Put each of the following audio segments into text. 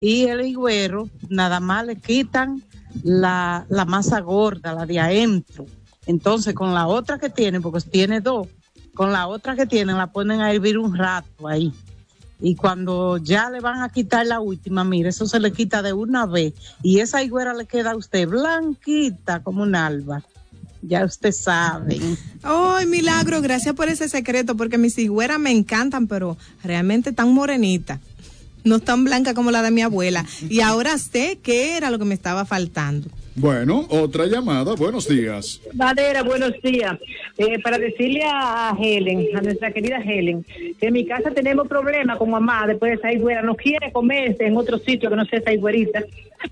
y el higüero nada más le quitan la masa gorda, la de adentro. Entonces con la otra que tienen, porque tiene dos, con la otra que tienen la ponen a hervir un rato ahí. Y cuando ya le van a quitar la última, mire, eso se le quita de una vez. Y esa higüera le queda a usted blanquita como un alba. Ya usted sabe. ¡Ay, milagro! Gracias por ese secreto, porque mis higüeras me encantan, pero realmente tan morenitas. No tan blanca como la de mi abuela. Y ahora sé qué era lo que me estaba faltando. Bueno, otra llamada. Buenos días. Madera, buenos días. Para decirle a Helen, a nuestra querida Helen, que en mi casa tenemos problemas con mamá después de esa higüera. No quiere comerse en otro sitio que no sea esa higüerita.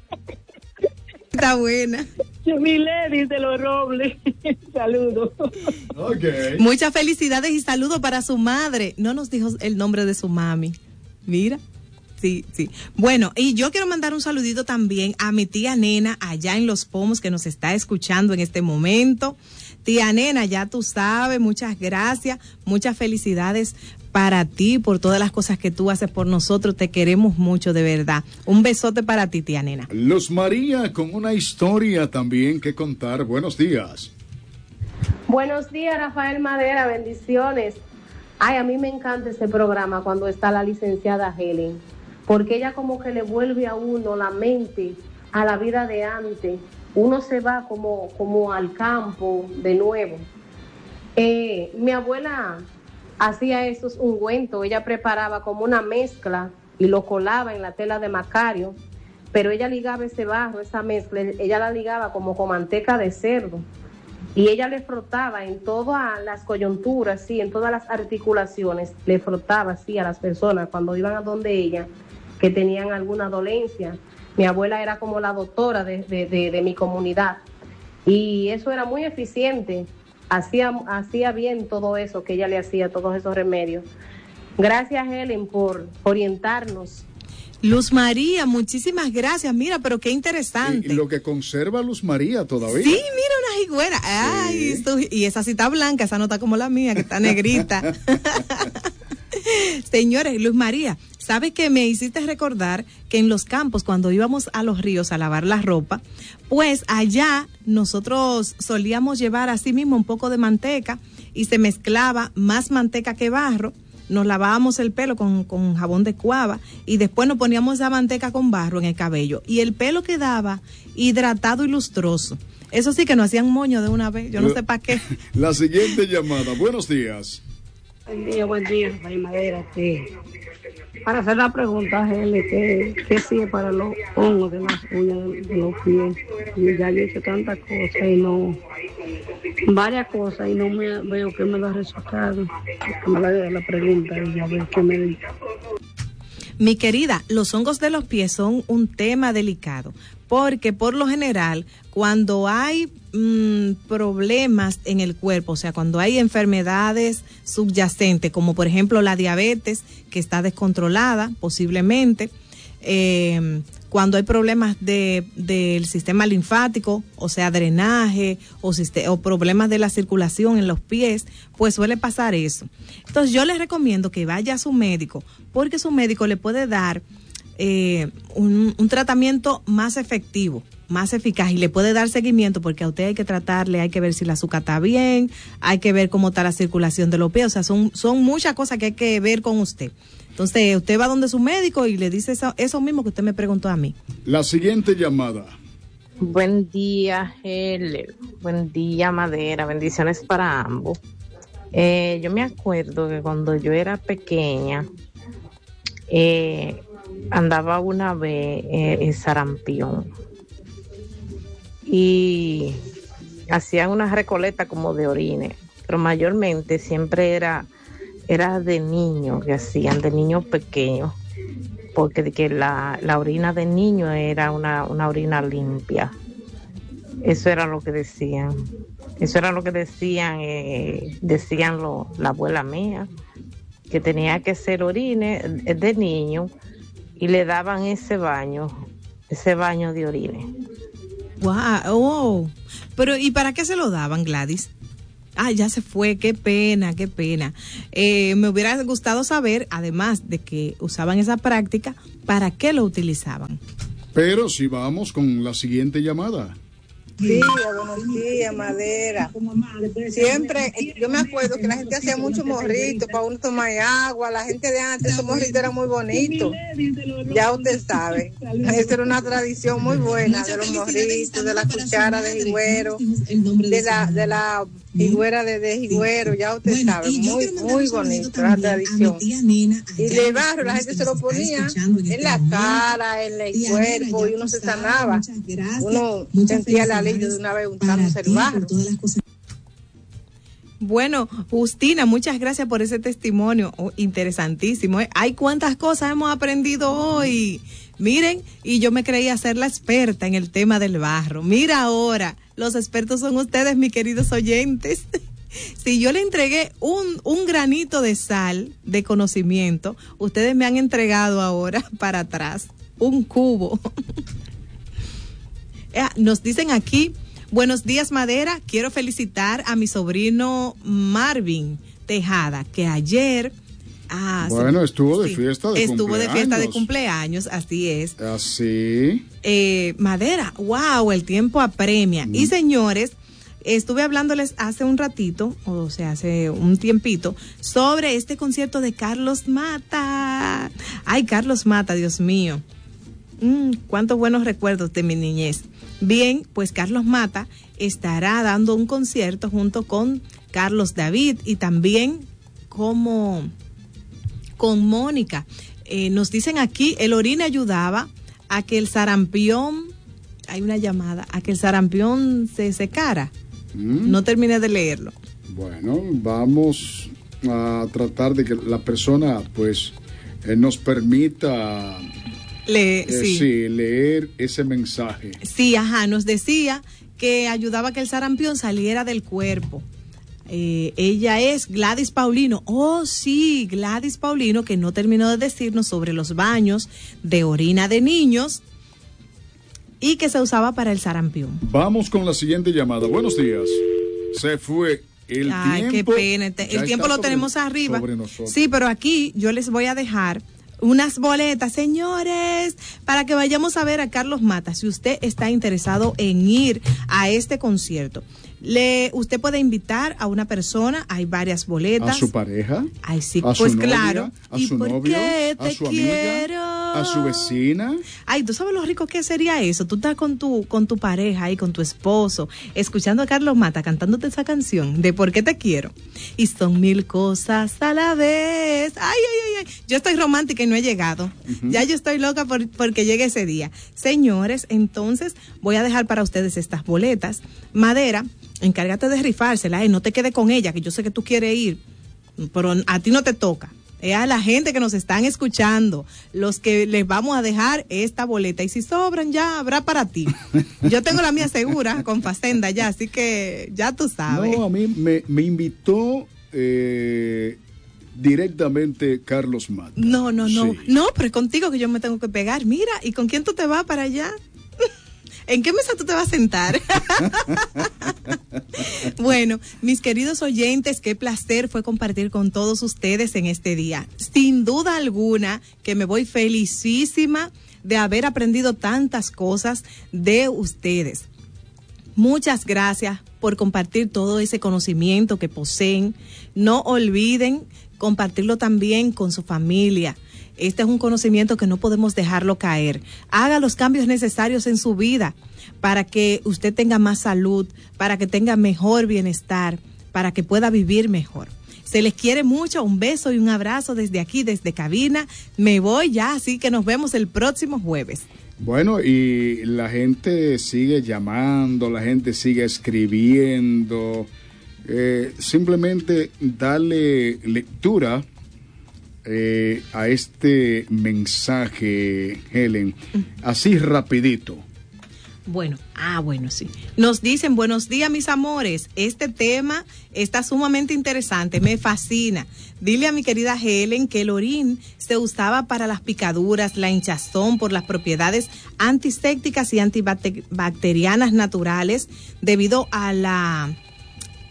Está buena. Mi lady de los Robles. Saludos. Okay. Muchas felicidades y saludos para su madre. No nos dijo el nombre de su mami. Mira. Sí, sí. Bueno, y yo quiero mandar un saludito también a mi tía Nena allá en Los Pomos que nos está escuchando en este momento. Tía Nena, ya tú sabes, muchas gracias, muchas felicidades para ti por todas las cosas que tú haces por nosotros. Te queremos mucho, de verdad. Un besote para ti, tía Nena. Luz María, con una historia también que contar. Buenos días. Buenos días, Rafael Madera, bendiciones. Ay, a mí me encanta este programa cuando está la licenciada Helen, porque ella como que le vuelve a uno la mente a la vida de antes. Uno se va como al campo de nuevo. Mi abuela hacía esos ungüentos, ella preparaba como una mezcla y lo colaba en la tela de macario, pero ella ligaba ese barro, esa mezcla, ella la ligaba como con manteca de cerdo y ella le frotaba en todas las coyunturas, sí, en todas las articulaciones, le frotaba así a las personas cuando iban a donde ella, que tenían alguna dolencia. Mi abuela era como la doctora de mi comunidad y eso era muy eficiente, hacía bien todo eso que ella le hacía, todos esos remedios. Gracias, Helen, por orientarnos. Luz María, muchísimas gracias. Mira, pero qué interesante. Y lo que conserva Luz María todavía. Sí, mira, una higüera. Ay, sí. Y esa sí está blanca, esa no está como la mía, que está negrita. Señores, Luz María, ¿sabes qué? Me hiciste recordar que en los campos, cuando íbamos a los ríos a lavar la ropa, pues allá nosotros solíamos llevar así mismo un poco de manteca y se mezclaba más manteca que barro. Nos lavábamos el pelo con jabón de cuava y después nos poníamos esa manteca con barro en el cabello y el pelo quedaba hidratado y lustroso. Eso sí que nos hacían moño de una vez, yo no sé para qué. La siguiente llamada, buenos días. Buen día, Rafael Madera. Para hacer la pregunta, ¿qué sigue para los hongos de las uñas de los pies? Y ya yo he hecho tantas cosas y no, varias cosas y no me veo que me da resultado. Me la de la pregunta y a ver qué me dice. Mi querida, los hongos de los pies son un tema delicado, porque por lo general, cuando hay problemas en el cuerpo, o sea, cuando hay enfermedades subyacentes, como por ejemplo la diabetes, que está descontrolada posiblemente, cuando hay problemas del sistema linfático, o sea, drenaje, o problemas de la circulación en los pies, pues suele pasar eso. Entonces yo les recomiendo que vaya a su médico, porque su médico le puede dar un tratamiento más efectivo, más eficaz, y le puede dar seguimiento, porque a usted hay que tratarle, hay que ver si el azúcar está bien, hay que ver cómo está la circulación de los pies, o sea, son muchas cosas que hay que ver con usted. Entonces, usted va donde su médico y le dice eso mismo que usted me preguntó a mí. La siguiente llamada. Buen día, Helen. Buen día, Madera. Bendiciones para ambos. Yo me acuerdo que cuando yo era pequeña, andaba una vez en sarampión y hacían una recoleta como de orines, pero mayormente siempre era de niños, que hacían de niños pequeños, porque que la orina de niño era una orina limpia. Eso era lo que decían. Decían la abuela mía, que tenía que ser orines de niño y le daban ese baño de orines. Wow. Oh. Pero ¿y para qué se lo daban, Gladys? Ah, ya se fue, qué pena, qué pena. Me hubiera gustado saber, además de que usaban esa práctica, ¿para qué lo utilizaban? Pero si vamos con la siguiente llamada. Sí, buenos días, Madera. Siempre, yo me acuerdo que la gente hacía muchos morritos para uno tomar agua. La gente de antes, esos morritos eran muy bonitos. Ya usted sabe. Esa era una tradición muy buena de los morritos, de la cuchara de jigüero, de la jigüera de jigüero. Ya usted sabe, muy bonito la tradición. Y de barro la gente se lo ponía en la cara, en el cuerpo, y uno se sanaba. Uno sentía la de una vez untándose el barro. Bueno, Justina, muchas gracias por ese testimonio interesantísimo. Ay, cuántas cosas hemos aprendido hoy. Miren, y yo me creía ser la experta en el tema del barro. Mira ahora, los expertos son ustedes, mis queridos oyentes. Si yo le entregué un granito de sal de conocimiento, ustedes me han entregado ahora para atrás un cubo. Nos dicen aquí, buenos días, Madera, quiero felicitar a mi sobrino Marvin Tejada, que ayer... estuvo de fiesta de cumpleaños. Estuvo de fiesta de cumpleaños, así es. Así. Madera, wow, el tiempo apremia. Y señores, estuve hablándoles hace un ratito, o sea, hace un tiempito, sobre este concierto de Carlos Mata. Ay, Carlos Mata, Dios mío. Cuántos buenos recuerdos de mi niñez. Bien, pues Carlos Mata estará dando un concierto junto con Carlos David y también con Mónica. Nos dicen aquí, el orín ayudaba a que el sarampión, hay una llamada, a que el sarampión se secara. No terminé de leerlo. Bueno, vamos a tratar de que la persona pues nos permita... leer ese mensaje. Sí, nos decía que ayudaba a que el sarampión saliera del cuerpo. Ella es Gladys Paulino. Oh, sí, Gladys Paulino, que no terminó de decirnos sobre los baños de orina de niños y que se usaba para el sarampión. Vamos con la siguiente llamada. Buenos días. Se fue el tiempo. Qué pena. El tiempo lo tenemos arriba. Sí, pero aquí yo les voy a dejar unas boletas, señores, para que vayamos a ver a Carlos Mata. Si usted está interesado en ir a este concierto, usted puede invitar a una persona, hay varias boletas. ¿A su pareja? Ay, sí, ¿A pues su novia, claro. a su novio, a su amiga, a su vecina? Ay, ¿tú sabes lo rico que sería eso? Tú estás con tu pareja ahí, con tu esposo, escuchando a Carlos Mata cantándote esa canción de ¿Por qué te quiero? Y son mil cosas a la vez. Ay. Yo estoy romántica y no he llegado. Ya yo estoy loca porque llegue ese día. Señores, entonces voy a dejar para ustedes estas boletas. Madera, encárgate de rifársela, no te quedes con ella, que yo sé que tú quieres ir, pero a ti no te toca. Es a la gente que nos están escuchando, los que les vamos a dejar esta boleta, y si sobran ya habrá para ti. Yo tengo la mía segura con Facenda ya, así que ya tú sabes. No, a mí me invitó directamente Carlos Mata. No, Sí. no, pero es contigo que yo me tengo que pegar. Mira, ¿y con quién tú te vas para allá? ¿En qué mesa tú te vas a sentar? Bueno, mis queridos oyentes, qué placer fue compartir con todos ustedes en este día. Sin duda alguna que me voy felicísima de haber aprendido tantas cosas de ustedes. Muchas gracias por compartir todo ese conocimiento que poseen. No olviden compartirlo también con su familia. Este es un conocimiento que no podemos dejarlo caer. Haga los cambios necesarios en su vida para que usted tenga más salud, para que tenga mejor bienestar, para que pueda vivir mejor. Se les quiere mucho, un beso y un abrazo desde aquí, desde cabina. Me voy ya, así que nos vemos el próximo jueves. Bueno, y la gente sigue llamando, la gente sigue escribiendo. Simplemente darle lectura a este mensaje, Helen, así rapidito. Bueno, sí. Nos dicen, buenos días, mis amores. Este tema está sumamente interesante, me fascina. Dile a mi querida Helen que el orín se usaba para las picaduras, la hinchazón, por las propiedades antisépticas y antibacterianas naturales, debido a la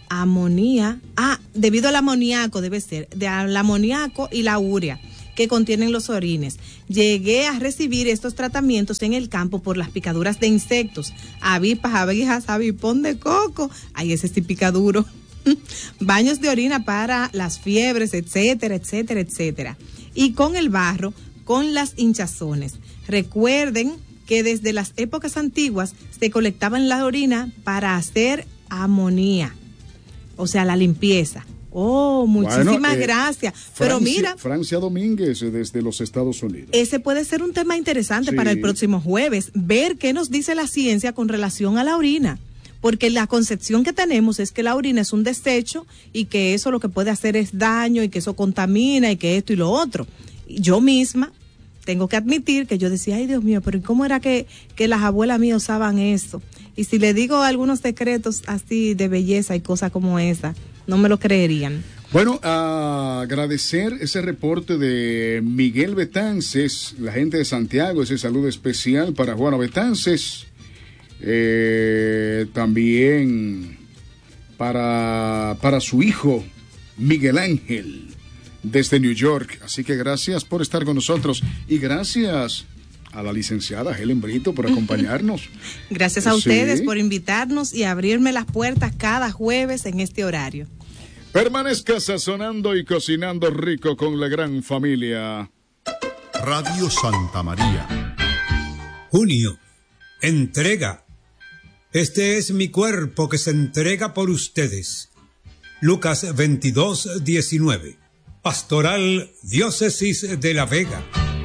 amonía, debido al amoníaco debe ser, al amoníaco y la urea que contienen los orines. Llegué a recibir estos tratamientos en el campo por las picaduras de insectos, avispas, abejas, avipón de coco, ay, ese sí pica duro, baños de orina para las fiebres, etcétera, etcétera, etcétera. Y con el barro, con las hinchazones. Recuerden que desde las épocas antiguas se colectaban la orina para hacer amonía, o sea, la limpieza. Oh, muchísimas gracias. Pero mira, Francia Domínguez desde los Estados Unidos. Ese puede ser un tema interesante para el próximo jueves, ver qué nos dice la ciencia con relación a la orina, porque la concepción que tenemos es que la orina es un desecho y que eso lo que puede hacer es daño y que eso contamina y que esto y lo otro. Yo misma tengo que admitir que yo decía, ay Dios mío, pero ¿cómo era que las abuelas mías usaban eso? Y si le digo algunos secretos así de belleza y cosas como esa, no me lo creerían. Bueno, agradecer ese reporte de Miguel Betances, la gente de Santiago, ese saludo especial para Juana Betances, también para su hijo Miguel Ángel desde New York. Así que gracias por estar con nosotros y gracias a la licenciada Helen Brito por acompañarnos. Gracias a ustedes por invitarnos y abrirme las puertas cada jueves en este horario. Permanezca sazonando y cocinando rico con la gran familia. Radio Santa María. Junio. Entrega. Este es mi cuerpo que se entrega por ustedes. Lucas 22:19. Pastoral Diócesis de La Vega.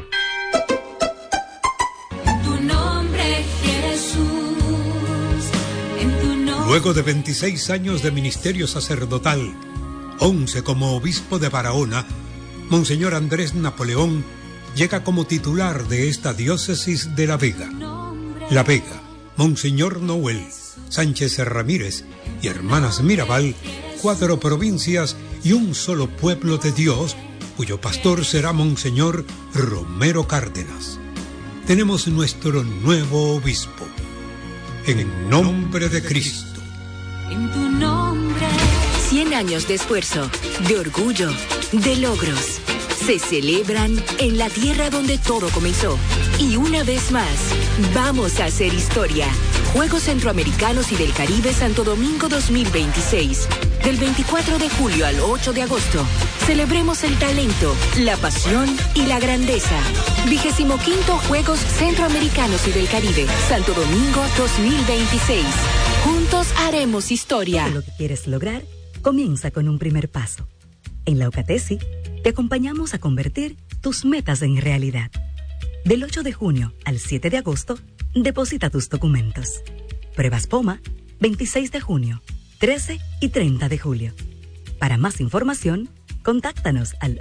Luego de 26 años de ministerio sacerdotal, 11 como obispo de Barahona, Monseñor Andrés Napoleón llega como titular de esta diócesis de La Vega. La Vega, Monseñor Noel, Sánchez Ramírez y Hermanas Mirabal, 4 provincias y un solo pueblo de Dios, cuyo pastor será Monseñor Romero Cárdenas. Tenemos nuestro nuevo obispo. En el nombre de Cristo. En tu nombre. 100 años de esfuerzo, de orgullo, de logros. Se celebran en la tierra donde todo comenzó. Y una vez más, vamos a hacer historia. Juegos Centroamericanos y del Caribe Santo Domingo 2026. Del 24 de julio al 8 de agosto. Celebremos el talento, la pasión y la grandeza. 25º Juegos Centroamericanos y del Caribe Santo Domingo 2026. Juntos haremos historia. Todo lo que quieres lograr comienza con un primer paso. En la UCATESI te acompañamos a convertir tus metas en realidad. Del 8 de junio al 7 de agosto, deposita tus documentos. Pruebas POMA, 26 de junio, 13 y 30 de julio. Para más información, contáctanos al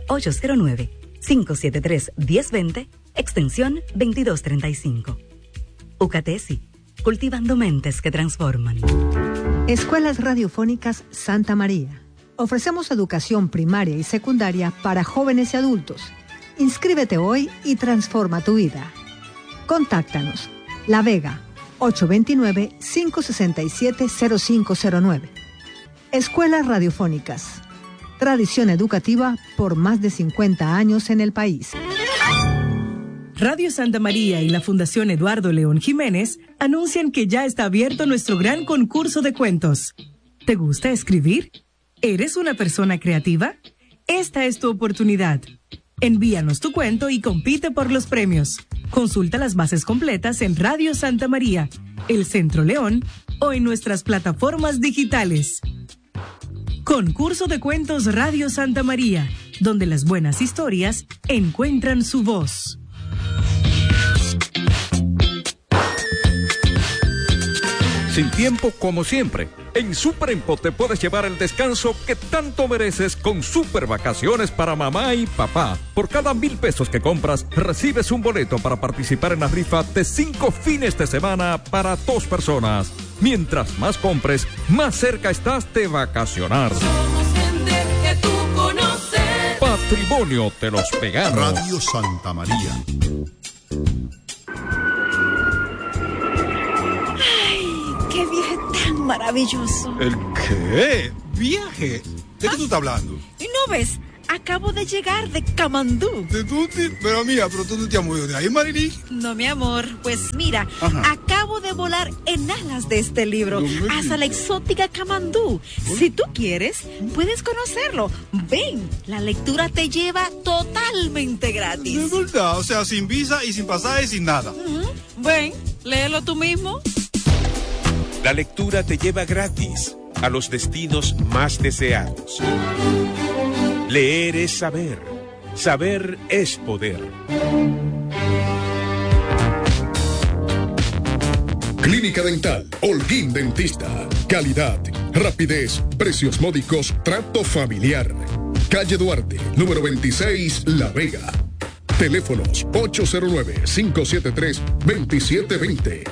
809-573-1020, extensión 2235. UCATESI, cultivando mentes que transforman. Escuelas Radiofónicas Santa María. Ofrecemos educación primaria y secundaria para jóvenes y adultos. Inscríbete hoy y transforma tu vida. Contáctanos. La Vega, 829-567-0509. Escuelas Radiofónicas. Tradición educativa por más de 50 años en el país. Radio Santa María y la Fundación Eduardo León Jiménez anuncian que ya está abierto nuestro gran concurso de cuentos. ¿Te gusta escribir? ¿Eres una persona creativa? Esta es tu oportunidad. Envíanos tu cuento y compite por los premios. Consulta las bases completas en Radio Santa María, El Centro León o en nuestras plataformas digitales. Concurso de Cuentos Radio Santa María, donde las buenas historias encuentran su voz. Sin tiempo como siempre, en Superempo te puedes llevar el descanso que tanto mereces con super vacaciones para mamá y papá. Por cada 1,000 pesos que compras, recibes un boleto para participar en la rifa de 5 fines de semana para 2 personas. Mientras más compres, más cerca estás de vacacionar. Somos gente que tú conoces. Patrimonio de los Veganos. Radio Santa María. ¡Qué viaje tan maravilloso! ¿El qué? ¿Viaje? ¿De qué tú estás hablando? ¿Y no ves? Acabo de llegar de Camandú. ¿De Tuti? Pero mía, pero tú no te has movido de ahí, Marilyn. No, mi amor. Pues mira, acabo de volar en alas de este libro hasta la exótica Camandú. Si tú quieres, puedes conocerlo. Ven, la lectura te lleva totalmente gratis. De verdad, o sea, sin visa y sin pasaje y sin nada. Ven, léelo tú mismo. La lectura te lleva gratis a los destinos más deseados. Leer es saber. Saber es poder. Clínica Dental Holguín Dentista. Calidad, rapidez, precios módicos, trato familiar. Calle Duarte, número 26, La Vega. Teléfonos 809-573-2720,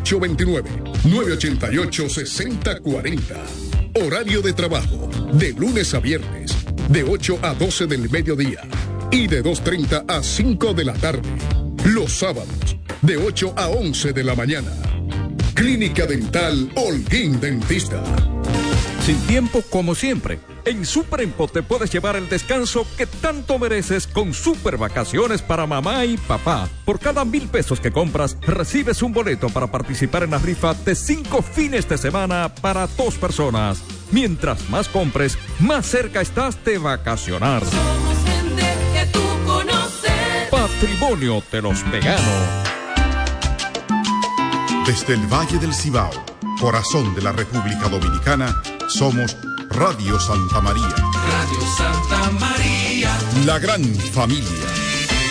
829-988-6040. Horario de trabajo, de lunes a viernes, de 8 a 12 del mediodía y de 2:30 a 5 de la tarde. Los sábados, de 8 a 11 de la mañana. Clínica Dental Holguín Dentista. Sin tiempo como siempre, en Super Empo te puedes llevar el descanso que tanto mereces con super vacaciones para mamá y papá. Por cada 1,000 pesos que compras, recibes un boleto para participar en la rifa de 5 fines de semana para 2 personas. Mientras más compres, más cerca estás de vacacionar. Somos gente que tú conoces. Patrimonio de los Veganos. Desde el Valle del Cibao, corazón de la República Dominicana, somos Radio Santa María. Radio Santa María. La gran familia.